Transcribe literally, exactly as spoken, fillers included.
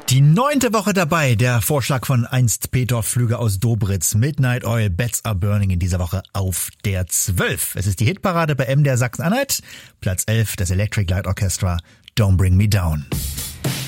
Die neunte Woche dabei, der Vorschlag von Einst Peter Pflüger aus Dobritz. Midnight Oil, Beds Are Burning in dieser Woche auf der zwölf. Es ist die Hitparade bei M D R Sachsen-Anhalt. Platz elf, das Electric Light Orchestra, Don't Bring Me Down.